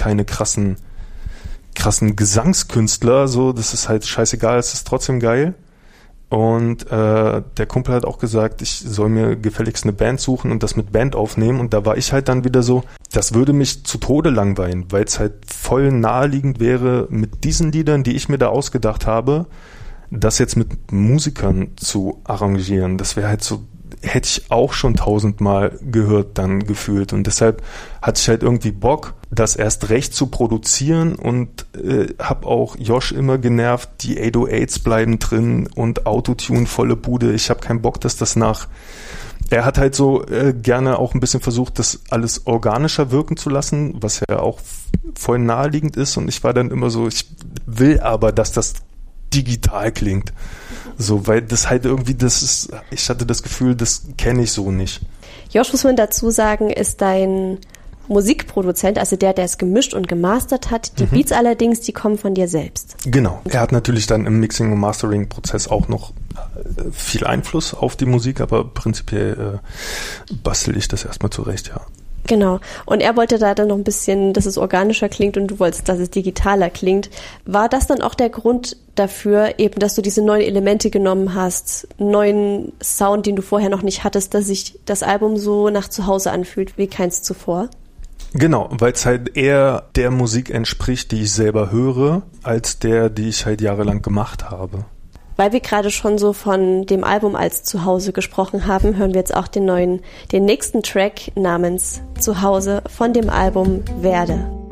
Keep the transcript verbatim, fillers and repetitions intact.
keine krassen, krassen Gesangskünstler, so, das ist halt scheißegal, es ist trotzdem geil. Und äh, der Kumpel hat auch gesagt, ich soll mir gefälligst eine Band suchen und das mit Band aufnehmen. Und da war ich halt dann wieder so, das würde mich zu Tode langweilen, weil es halt voll naheliegend wäre, mit diesen Liedern, die ich mir da ausgedacht habe, das jetzt mit Musikern zu arrangieren. Das wäre halt so, hätte ich auch schon tausendmal gehört dann gefühlt. Und deshalb hatte ich halt irgendwie Bock, das erst recht zu produzieren und äh, habe auch Josh immer genervt, die acht null achts bleiben drin und Autotune volle Bude. Ich habe keinen Bock, dass das nach... Er hat halt so äh, gerne auch ein bisschen versucht, das alles organischer wirken zu lassen, was ja auch voll naheliegend ist. Und ich war dann immer so, ich will aber, dass das digital klingt. So, weil das halt irgendwie, das ist, ich hatte das Gefühl, das kenne ich so nicht. Josh, muss man dazu sagen, ist dein Musikproduzent, also der, der es gemischt und gemastert hat. Die mhm. Beats allerdings, die kommen von dir selbst. Genau. Er hat natürlich dann im Mixing- und Mastering-Prozess auch noch viel Einfluss auf die Musik, aber prinzipiell äh, bastel ich das erstmal zurecht, ja. Genau. Und er wollte da dann noch ein bisschen, dass es organischer klingt und du wolltest, dass es digitaler klingt. War das dann auch der Grund dafür, eben, dass du diese neuen Elemente genommen hast, neuen Sound, den du vorher noch nicht hattest, dass sich das Album so nach zu Hause anfühlt wie keins zuvor? Genau, weil es halt eher der Musik entspricht, die ich selber höre, als der, die ich halt jahrelang gemacht habe. Weil wir gerade schon so von dem Album als Zuhause gesprochen haben, hören wir jetzt auch den neuen, den nächsten Track namens Zuhause von dem Album Werde.